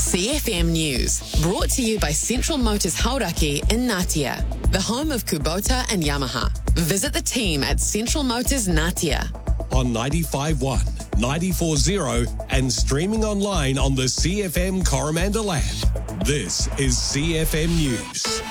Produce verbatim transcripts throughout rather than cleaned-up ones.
C F M News, brought to you by Central Motors Hauraki in Ngatea, the home of Kubota and Yamaha. Visit the team at Central Motors Ngatea. On ninety-five point one, ninety-four point zero and streaming online on the C F M Coromandel app. This is C F M News.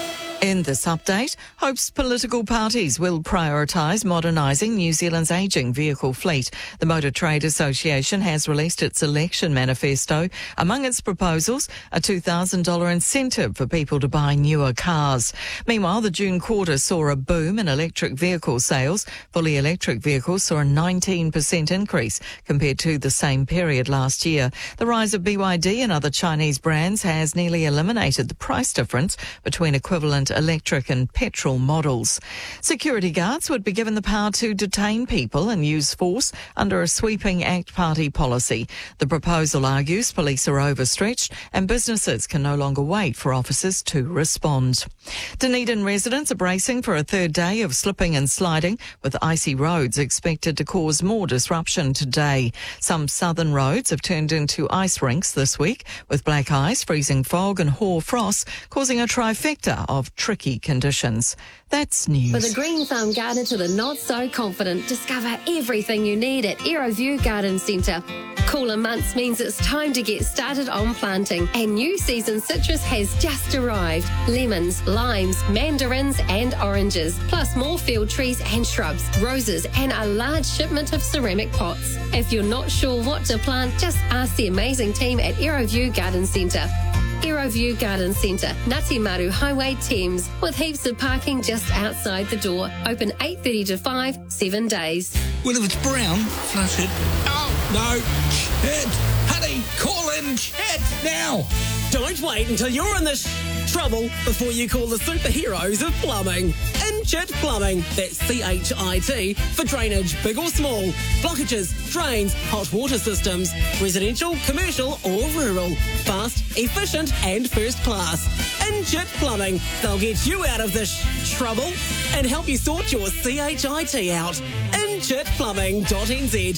In this update, Hope's political parties will prioritise modernising New Zealand's ageing vehicle fleet. The Motor Trade Association has released its election manifesto. Among its proposals, a two thousand dollars incentive for people to buy newer cars. Meanwhile, the June quarter saw a boom in electric vehicle sales. Fully electric vehicles saw a nineteen percent increase compared to the same period last year. The rise of B Y D and other Chinese brands has nearly eliminated the price difference between equivalent electric and petrol models. Security guards would be given the power to detain people and use force under a sweeping Act Party policy. The proposal argues police are overstretched and businesses can no longer wait for officers to respond. Dunedin residents are bracing for a third day of slipping and sliding, with icy roads expected to cause more disruption today. Some southern roads have turned into ice rinks this week, with black ice, freezing fog and hoar frost causing a trifecta of tricky conditions. That's news. With a green thumb garden to the not so confident, discover everything you need at Aeroview Garden Centre. Cooler months means it's time to get started on planting, and new season citrus has just arrived. Lemons, limes, mandarins and oranges, plus more field trees and shrubs, roses and a large shipment of ceramic pots. If you're not sure what to plant, just ask the amazing team at Aeroview Garden Centre. Aeroview Garden Centre, Ngati Maru Highway, Thames, with heaps of parking just outside the door. Open eight thirty to five, seven days. Well, if it's brown, flush it. Oh, no. Chet, honey, call in Chet now. Don't wait until you're in this trouble before you call the superheroes of plumbing. Inchit Plumbing, that's C H I T, for drainage, big or small, blockages, drains, hot water systems, residential, commercial or rural. Fast, efficient and first class. Inchit Plumbing, they'll get you out of this trouble and help you sort your C H I T out. inchit plumbing dot n z.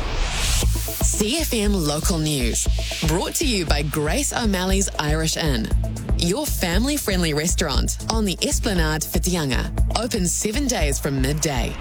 C F M Local News, brought to you by Grace O'Malley's Irish Inn, your family-friendly restaurant on the Esplanade Whitianga, open seven days from midday.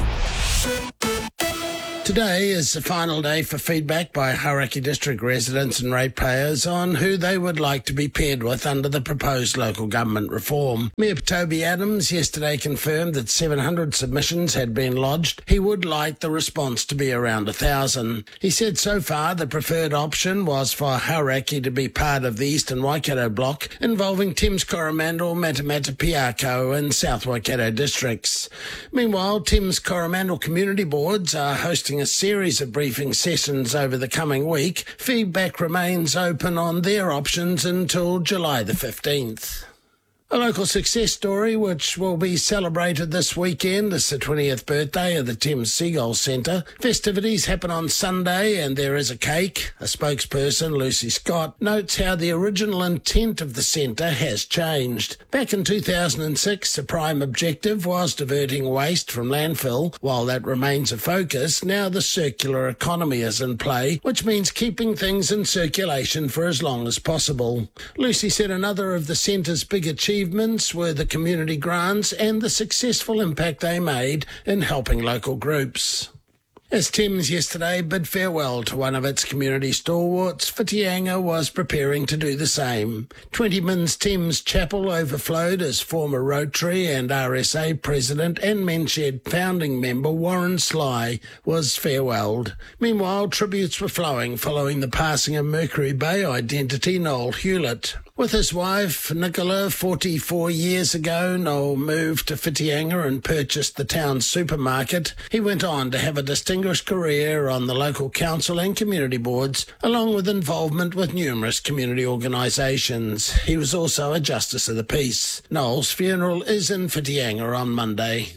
Today is the final day for feedback by Hauraki District residents and ratepayers on who they would like to be paired with under the proposed local government reform. Mayor Toby Adams yesterday confirmed that seven hundred submissions had been lodged. He would like the response to be around one thousand. He said so far the preferred option was for Hauraki to be part of the Eastern Waikato block, involving Thames Coromandel, Matamata Piako and South Waikato districts. Meanwhile, Thames Coromandel community boards are hosting a series of briefing sessions over the coming week. Feedback remains open on their options until July the fifteenth. A local success story which will be celebrated this weekend is the twentieth birthday of the Thames Seagull Centre. Festivities happen on Sunday and there is a cake. A spokesperson, Lucy Scott, notes how the original intent of the centre has changed. Back in two thousand six, the prime objective was diverting waste from landfill. While that remains a focus, now the circular economy is in play, which means keeping things in circulation for as long as possible. Lucy said another of the centre's big achievements Achievements were the community grants and the successful impact they made in helping local groups. As Thames yesterday bid farewell to one of its community stalwarts, Whitianga was preparing to do the same. Twentyman's Thames Chapel overflowed as former Rotary and R S A President and Menshed founding member Warren Sly was farewelled. Meanwhile, tributes were flowing following the passing of Mercury Bay identity Noel Hewlett. With his wife, Nicola, forty-four years ago, Noel moved to Whitianga and purchased the town's supermarket. He went on to have a distinguished career on the local council and community boards, along with involvement with numerous community organisations. He was also a Justice of the Peace. Noel's funeral is in Whitianga on Monday.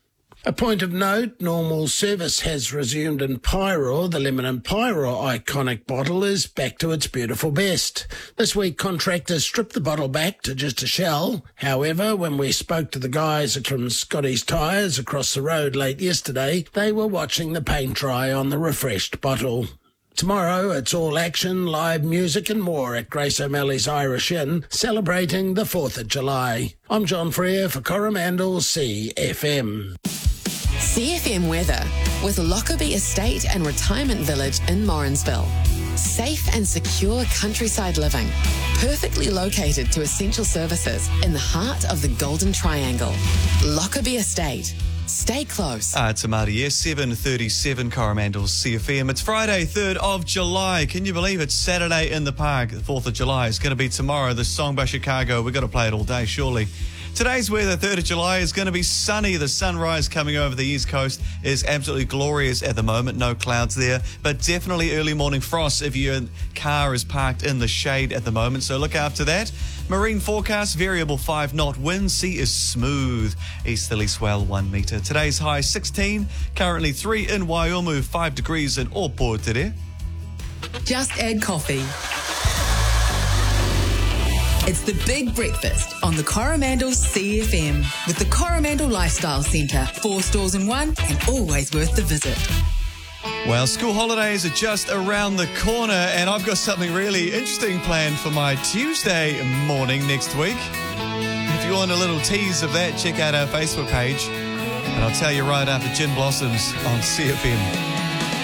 A point of note, normal service has resumed in Pyro. The lemon and Pyro iconic bottle is back to its beautiful best. This week, contractors stripped the bottle back to just a shell. However, when we spoke to the guys from Scotty's Tyres across the road late yesterday, they were watching the paint dry on the refreshed bottle. Tomorrow, it's all action, live music and more at Grace O'Malley's Irish Inn, celebrating the fourth of July. I'm John Freer for Coromandel C F M. C F M weather with Lockerbie Estate and Retirement Village in Morrinsville. Safe and secure countryside living, perfectly located to essential services in the heart of the Golden Triangle. Lockerbie Estate. Stay close. Ah, it's Amadi, yes, seven thirty-seven Coromandel C F M. It's Friday, third of July. Can you believe it's Saturday in the park? The fourth of July. It's going to be tomorrow. The song by Chicago. We've got to play it all day, surely. Today's weather, third of July, is going to be sunny. The sunrise coming over the east coast is absolutely glorious at the moment. No clouds there, but definitely early morning frost if your car is parked in the shade at the moment. So look after that. Marine forecast, variable five knot wind. Sea is smooth. Easterly swell one metre. Today's high sixteen. Currently three in Waiumu, five degrees in Ōpō today. Just add coffee. It's the Big Breakfast on the Coromandel C F M with the Coromandel Lifestyle Centre. Four stores in one and always worth the visit. Well, school holidays are just around the corner and I've got something really interesting planned for my Tuesday morning next week. If you want a little tease of that, check out our Facebook page and I'll tell you right after Gin Blossoms on C F M.